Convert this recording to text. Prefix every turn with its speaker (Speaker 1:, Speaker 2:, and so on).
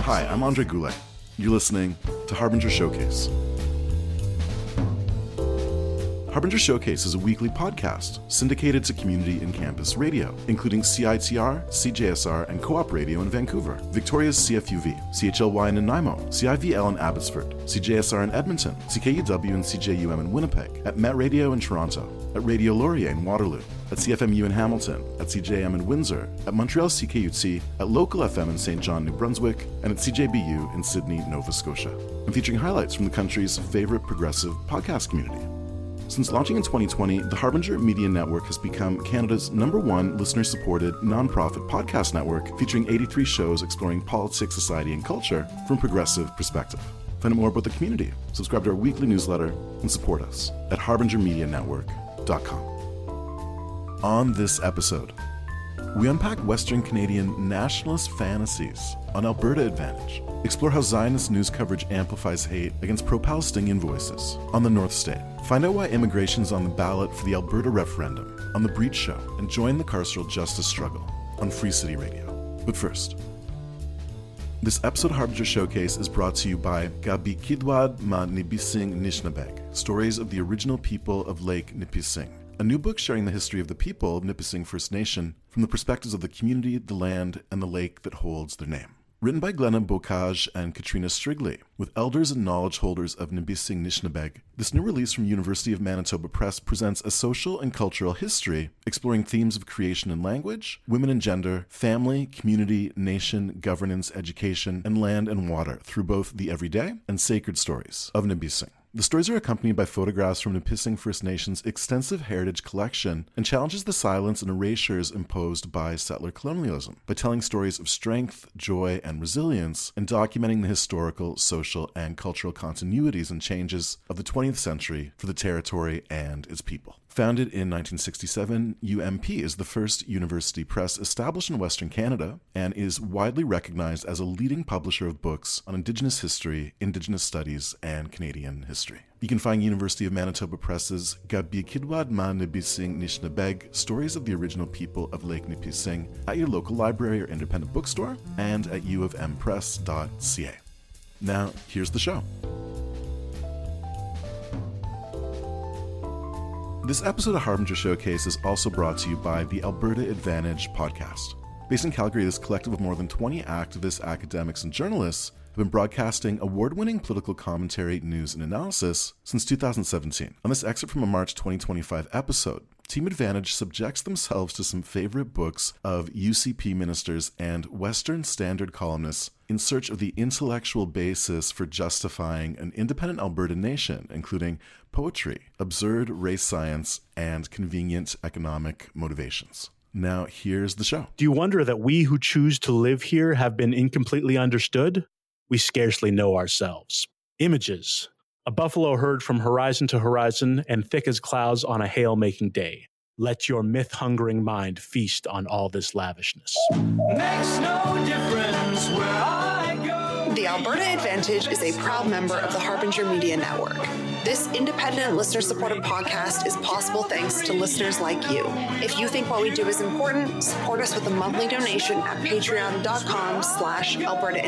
Speaker 1: Hi, I'm Andre Goulet. You're listening to Harbinger Showcase. Harbinger Showcase is a weekly podcast syndicated to community and campus radio, including CITR, CJSR, and Co-op Radio in Vancouver, Victoria's CFUV, CHLY in Nanaimo, CIVL in Abbotsford, CJSR in Edmonton, CKUW and CJUM in Winnipeg, at Met Radio in Toronto, at Radio Laurier in Waterloo, at CFMU in Hamilton, at CJM in Windsor, at Montreal CKUT, at Local FM in St. John, New Brunswick, and at CJBU in Sydney, Nova Scotia, and featuring highlights from the country's favorite progressive podcast community. Since launching in 2020, the Harbinger Media Network has become Canada's #1 listener-supported nonprofit podcast network featuring 83 shows exploring politics, society, and culture from a progressive perspective. Find out more about the community, subscribe to our weekly newsletter, and support us at harbingermedianetwork.com. On this episode, we unpack Western Canadian nationalist fantasies on Alberta Advantage, explore how Zionist news coverage amplifies hate against pro-Palestinian voices on the North State, find out why immigration's on the ballot for the Alberta referendum on The Breach Show, and join the carceral justice struggle on Free City Radio. But first, this episode of Harbinger Showcase is brought to you by Gabikidwad Ma Nibising Nishnabeg, Stories of the Original People of Lake Nipissing, a new book sharing the history of the people of Nipissing First Nation from the perspectives of the community, the land, and the lake that holds their name. Written by Glenna Bocage and Katrina Strigley, with elders and knowledge holders of Nibissing Nishnabeg, this new release from University of Manitoba Press presents a social and cultural history exploring themes of creation and language, women and gender, family, community, nation, governance, education, and land and water through both the everyday and sacred stories of Nibissing. The stories are accompanied by photographs from Nipissing First Nation's extensive heritage collection and challenges the silence and erasures imposed by settler colonialism by telling stories of strength, joy, and resilience and documenting the historical, social, and cultural continuities and changes of the 20th century for the territory and its people. Founded in 1967, UMP is the first university press established in Western Canada and is widely recognized as a leading publisher of books on Indigenous history, Indigenous studies, and Canadian history. You can find University of Manitoba Press's Gabikidwad Ma Nibissing Nishnabeg, Stories of the Original People of Lake Nipissing at your local library or independent bookstore and at uofmpress.ca. Now, here's the show. This episode of Harbinger Showcase is also brought to you by the Alberta Advantage podcast. Based in Calgary, this collective of more than 20 activists, academics, and journalists have been broadcasting award-winning political commentary, news, and analysis since 2017. On this excerpt from a March 2025 episode, Team Advantage subjects themselves to some favorite books of UCP ministers and Western Standard columnists in search of the intellectual basis for justifying an independent Alberta nation, including poetry, absurd race science, and convenient economic motivations. Now, here's the show.
Speaker 2: Do you wonder that we who choose to live here have been incompletely understood? We scarcely know ourselves. Images. A buffalo herd from horizon to horizon and thick as clouds on a hail-making day. Let your myth-hungering mind feast on all this lavishness.
Speaker 3: Makes no difference where I go.
Speaker 4: The Alberta Advantage is a proud member of the Harbinger Media Network. This independent, listener-supported podcast is possible thanks to listeners like you. If you think what we do is important, support us with a monthly donation at patreon.com/Alberta